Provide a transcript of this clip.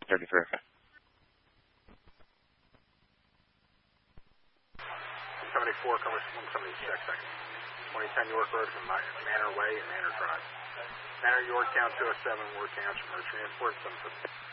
34. 174, commercial 176, second. 2010 York Road from Manor Way and Manor Drive. Manor, Yorktown 207, Ward Township, Merchant Transport, 750.